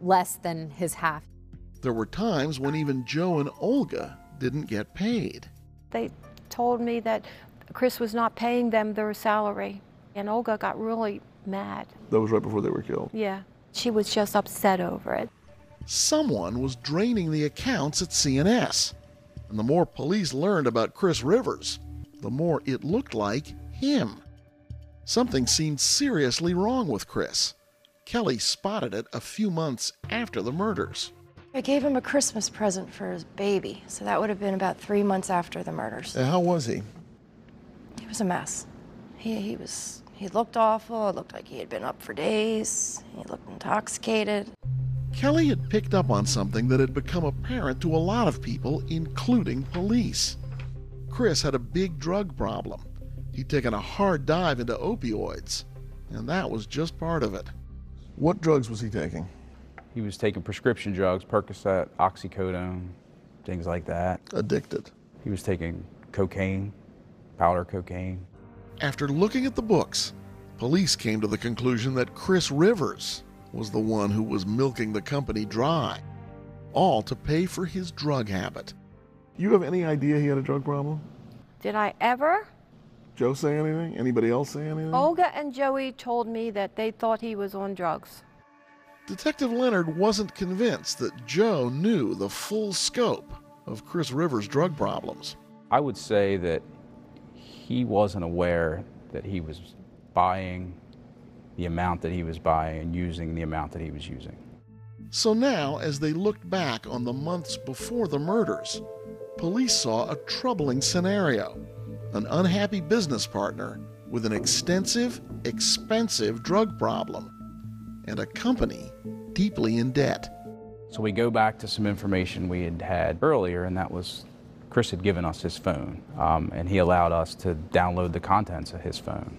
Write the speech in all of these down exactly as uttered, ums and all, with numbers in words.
less than his half. There were times when even Joe and Olga didn't get paid. They told me that Chris was not paying them their salary, and Olga got really mad. That was right before they were killed? Yeah. She was just upset over it. Someone was draining the accounts at C N S. And the more police learned about Chris Rivers, the more it looked like him. Something seemed seriously wrong with Chris. Kelly spotted it a few months after the murders. I gave him a Christmas present for his baby, so that would have been about three months after the murders. And how was he? He was a mess. He, he was, he looked awful. It looked like he had been up for days. He looked intoxicated. Kelly had picked up on something that had become apparent to a lot of people, including police. Chris had a big drug problem. He'd taken a hard dive into opioids, and that was just part of it. What drugs was he taking? He was taking prescription drugs, Percocet, oxycodone, things like that. Addicted. He was taking cocaine, powder cocaine. After looking at the books, police came to the conclusion that Chris Rivers was the one who was milking the company dry, all to pay for his drug habit. You have any idea he had a drug problem? Did I ever? Joe say anything? Anybody else say anything? Olga and Joey told me that they thought he was on drugs. Detective Leonard wasn't convinced that Joe knew the full scope of Chris Rivers' drug problems. I would say that he wasn't aware that he was buying the amount that he was buying and using the amount that he was using. So now, as they looked back on the months before the murders, police saw a troubling scenario. An unhappy business partner with an extensive, expensive drug problem, and a company deeply in debt. So we go back to some information we had had earlier, and that was Chris had given us his phone, um, and he allowed us to download the contents of his phone.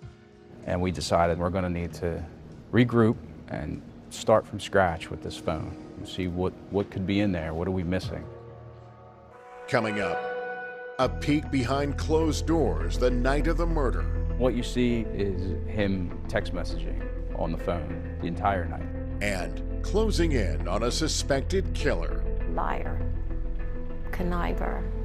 And we decided we're going to need to regroup and start from scratch with this phone and see what, what could be in there, what are we missing. Coming up, a peek behind closed doors the night of the murder. What you see is him text messaging on the phone the entire night. And closing in on a suspected killer. Liar. Conniver.